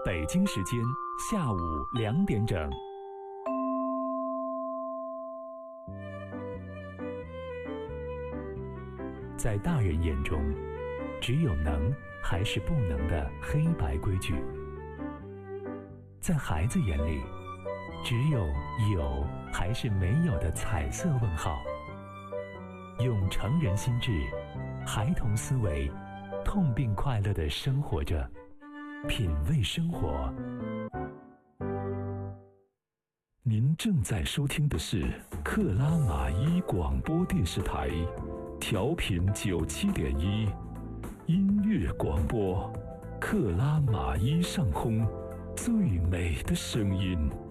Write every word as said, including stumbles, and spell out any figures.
北京时间下午两点整。在大人眼中，只有能还是不能的黑白规矩；在孩子眼里，只有有还是没有的彩色问号。用成人心智、孩童思维，痛并快乐地生活着，品味生活。您正在收听的是克拉玛依广播电视台，调频九七点一，音乐广播，克拉玛依上空最美的声音。